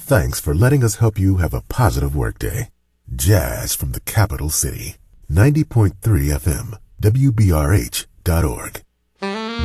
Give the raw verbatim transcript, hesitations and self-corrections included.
thanks for letting us help you have a positive workday. Jazz from the capital city. ninety point three F M, W B R H dot org.